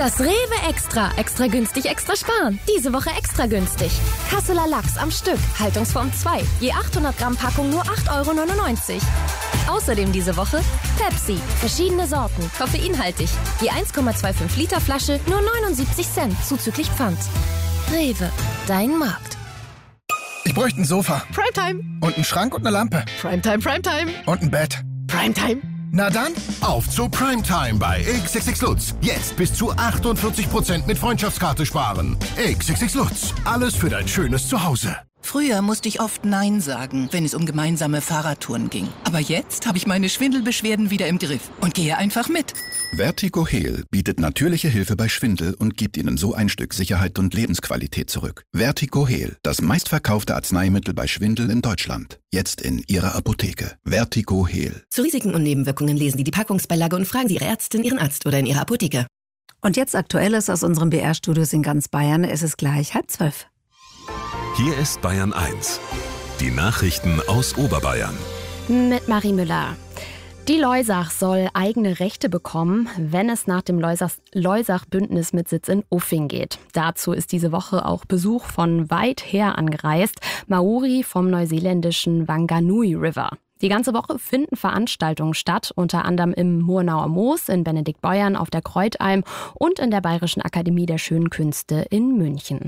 Das Rewe Extra. Extra günstig, extra sparen. Diese Woche extra günstig. Kasseler Lachs am Stück. Haltungsform 2. Je 800 Gramm Packung nur 8,99 €. Außerdem diese Woche Pepsi. Verschiedene Sorten. Koffeinhaltig. Je 1,25 Liter Flasche nur 79 Cent. Zuzüglich Pfand. Rewe. Dein Markt. Ich bräuchte ein Sofa. Primetime. Und einen Schrank und eine Lampe. Primetime, Primetime. Und ein Bett. Primetime. Na dann, auf zu Primetime bei XXX Lutz. Jetzt bis zu 48% mit Freundschaftskarte sparen. XXX Lutz. Alles für dein schönes Zuhause. Früher musste ich oft Nein sagen, wenn es um gemeinsame Fahrradtouren ging. Aber jetzt habe ich meine Schwindelbeschwerden wieder im Griff und gehe einfach mit. Vertigo Heal bietet natürliche Hilfe bei Schwindel und gibt Ihnen so ein Stück Sicherheit und Lebensqualität zurück. Vertigo Heal, das meistverkaufte Arzneimittel bei Schwindel in Deutschland. Jetzt in Ihrer Apotheke. Vertigo Heal. Zu Risiken und Nebenwirkungen lesen Sie die Packungsbeilage und fragen Sie Ihre Ärztin, Ihren Arzt oder in Ihrer Apotheke. Und jetzt Aktuelles aus unseren BR-Studios in ganz Bayern. Es ist gleich 11:30. Hier ist Bayern 1. Die Nachrichten aus Oberbayern. Mit Marie Müller. Die Loisach soll eigene Rechte bekommen, wenn es nach dem Loisach-Bündnis mit Sitz in Uffing geht. Dazu ist diese Woche auch Besuch von weit her angereist, Maori vom neuseeländischen Wanganui River. Die ganze Woche finden Veranstaltungen statt, unter anderem im Murnauer Moos, in Benediktbeuern auf der Kreutalm und in der Bayerischen Akademie der Schönen Künste in München.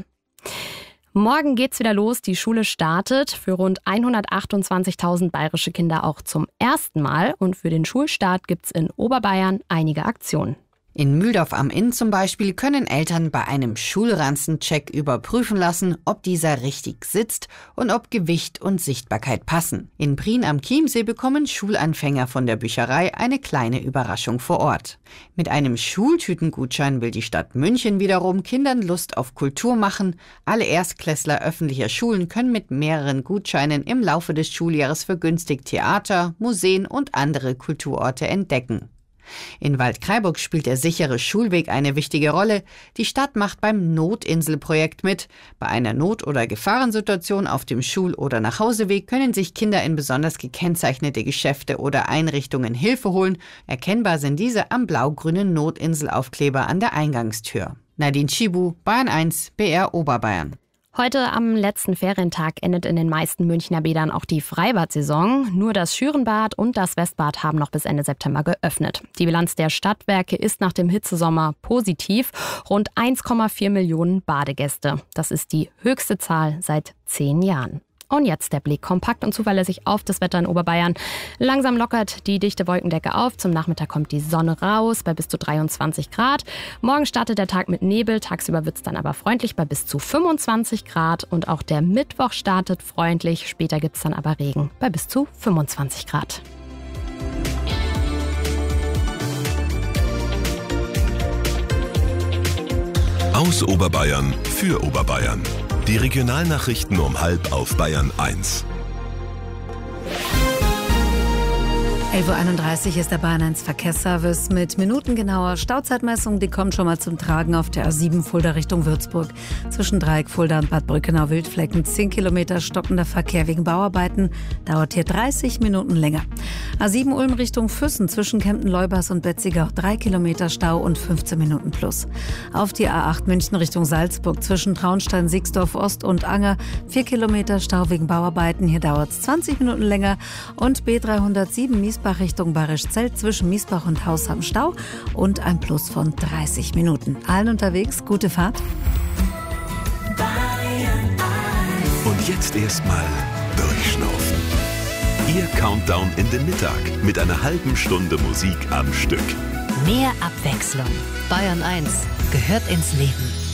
Morgen geht's wieder los, die Schule startet, für rund 128.000 bayerische Kinder auch zum ersten Mal. Und für den Schulstart gibt's in Oberbayern einige Aktionen. In Mühldorf am Inn zum Beispiel können Eltern bei einem Schulranzencheck überprüfen lassen, ob dieser richtig sitzt und ob Gewicht und Sichtbarkeit passen. In Prien am Chiemsee bekommen Schulanfänger von der Bücherei eine kleine Überraschung vor Ort. Mit einem Schultütengutschein will die Stadt München wiederum Kindern Lust auf Kultur machen. Alle Erstklässler öffentlicher Schulen können mit mehreren Gutscheinen im Laufe des Schuljahres vergünstigt Theater, Museen und andere Kulturorte entdecken. In Waldkraiburg spielt der sichere Schulweg eine wichtige Rolle. Die Stadt macht beim Notinselprojekt mit. Bei einer Not- oder Gefahrensituation auf dem Schul- oder Nachhauseweg können sich Kinder in besonders gekennzeichnete Geschäfte oder Einrichtungen Hilfe holen. Erkennbar sind diese am blau-grünen Notinselaufkleber an der Eingangstür. Nadine Schibu, Bayern 1, BR Oberbayern. Heute am letzten Ferientag endet in den meisten Münchner Bädern auch die Freibad-Saison. Nur das Schürenbad und das Westbad haben noch bis Ende September geöffnet. Die Bilanz der Stadtwerke ist nach dem Hitzesommer positiv. Rund 1,4 Millionen Badegäste. Das ist die höchste Zahl seit 10 Jahren. Und jetzt der Blick kompakt und zuverlässig auf das Wetter in Oberbayern. Langsam lockert die dichte Wolkendecke auf. Zum Nachmittag kommt die Sonne raus bei bis zu 23 Grad. Morgen startet der Tag mit Nebel. Tagsüber wird es dann aber freundlich bei bis zu 25 Grad. Und auch der Mittwoch startet freundlich. Später gibt es dann aber Regen bei bis zu 25 Grad. Aus Oberbayern für Oberbayern. Die Regionalnachrichten um 12:30 auf Bayern 1. 11:31 Uhr ist der Bayern 1 Verkehrsservice mit minutengenauer Stauzeitmessung. Die kommt schon mal zum Tragen auf der A7 Fulda Richtung Würzburg. Zwischen Dreieck Fulda und Bad Brückenau-Wildflecken 10 Kilometer stockender Verkehr wegen Bauarbeiten. Dauert hier 30 Minuten länger. A7 Ulm Richtung Füssen zwischen Kempten-Leubers und Betzigau 3 Kilometer Stau und 15 Minuten plus. Auf die A8 München Richtung Salzburg zwischen Traunstein, Sixdorf Ost und Anger 4 Kilometer Stau wegen Bauarbeiten. Hier dauert es 20 Minuten länger. Und B307 Miesbach Richtung Bayerischzell zwischen Miesbach und Haus am Stau und ein Plus von 30 Minuten. Allen unterwegs, gute Fahrt. Und jetzt erstmal durchschnaufen. Ihr Countdown in den Mittag mit einer halben Stunde Musik am Stück. Mehr Abwechslung. Bayern 1 gehört ins Leben.